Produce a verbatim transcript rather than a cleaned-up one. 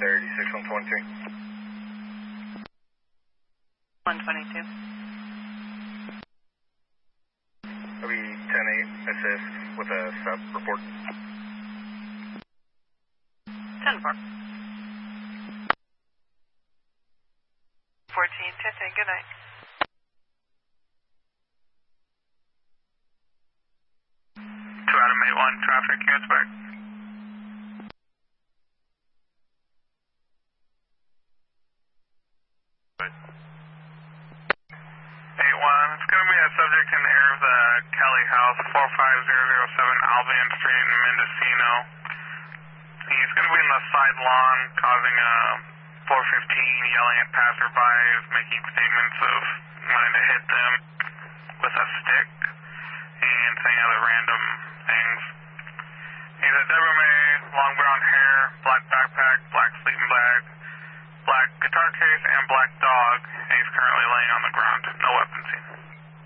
thirty-six, one twenty-two. one twenty-two. I'll be ten eight, assist with a sub report. ten four. fourteen fifty, good night. two Adam eight one, traffic, units back. eight one, it's going to be a subject in the area of the Kelly House, four five zero zero seven Albion Street in Mendocino. He's going to be in the side lawn causing a four fifteen, yelling at passerbys, making statements of wanting to hit them with a stick and saying other random things. He's a Deborah long brown hair, black backpack, black sleeping bag, black guitar case, and black dog. And he's currently